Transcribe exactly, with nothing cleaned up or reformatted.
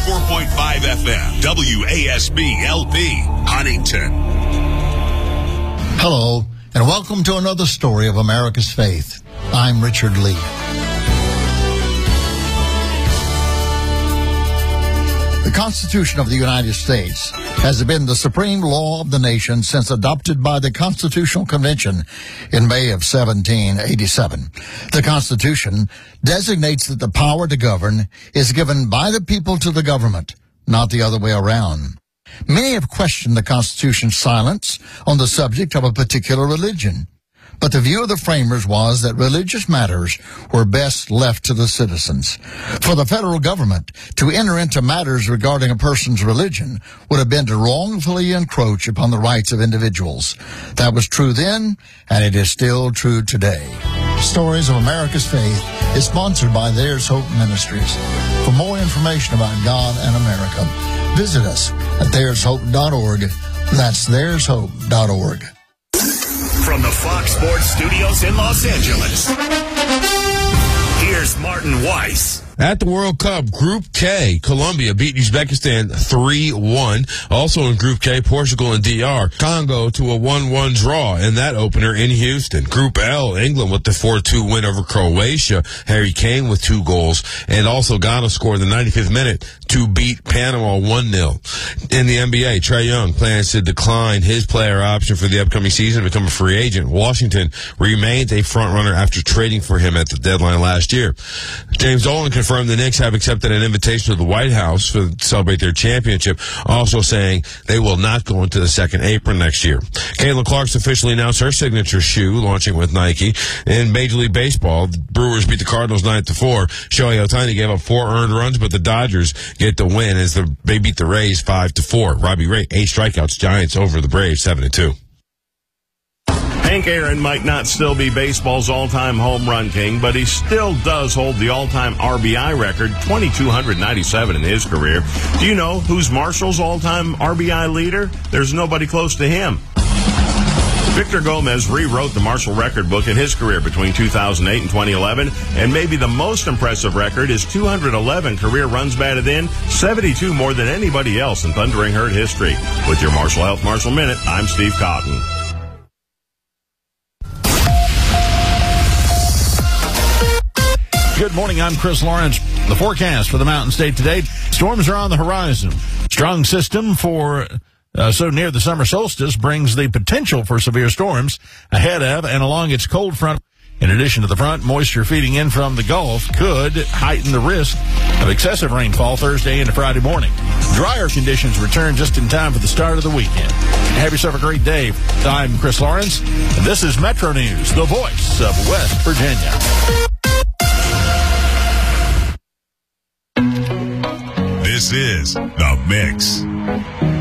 ninety-four point five F M, W A S B L P, Huntington. Hello, and welcome to another story of America's faith. I'm Richard Lee. The Constitution of the United States has been the supreme law of the nation since adopted by the Constitutional Convention in May of seventeen eighty-seven. The Constitution designates that the power to govern is given by the people to the government, not the other way around. Many have questioned the Constitution's silence on the subject of a particular religion. But the view of the framers was that religious matters were best left to the citizens. For the federal government to enter into matters regarding a person's religion would have been to wrongfully encroach upon the rights of individuals. That was true then, and it is still true today. Stories of America's Faith is sponsored by There's Hope Ministries. For more information about God and America, visit us at there's hope dot org. That's there's hope dot org. From the Fox Sports Studios in Los Angeles, here's Martin Weiss. At the World Cup, Group K, Colombia beat Uzbekistan three one. Also in Group K, Portugal and D R Congo to a one one draw in that opener in Houston. Group L, England with the four two win over Croatia. Harry Kane with two goals. And also Ghana scored in the ninety-fifth minute to beat Panama one nil. In the N B A, Trae Young plans to decline his player option for the upcoming season and become a free agent. Washington remains a front-runner after trading for him at the deadline last year. James Dolan confirmed the Knicks have accepted an invitation to the White House to celebrate their championship, also saying they will not go into the second apron next year. Caitlin Clark's officially announced her signature shoe, launching with Nike. In Major League Baseball, the Brewers beat the Cardinals nine to four. Shohei Ohtani gave up four earned runs, but the Dodgers get the win as the, they beat the Rays five to four. Robbie Ray, eight strikeouts, Giants over the Braves seven to two. Hank Aaron might not still be baseball's all-time home run king, but he still does hold the all-time R B I record, two thousand two hundred ninety-seven in his career. Do you know who's Marshall's all-time R B I leader? There's nobody close to him. Victor Gomez rewrote the Marshall record book in his career between two thousand eight and twenty eleven, and maybe the most impressive record is two hundred eleven career runs batted in, seventy-two more than anybody else in Thundering Herd history. With your Marshall Health Marshall Minute, I'm Steve Cotton. Good morning, I'm Chris Lawrence. The forecast for the Mountain State today. Storms are on the horizon. Strong system for uh, so near the summer solstice brings the potential for severe storms ahead of and along its cold front. In addition to the front, moisture feeding in from the Gulf could heighten the risk of excessive rainfall Thursday into Friday morning. Drier conditions return just in time for the start of the weekend. Have yourself a great day. I'm Chris Lawrence, and this is Metro News, the voice of West Virginia. This is The Mix.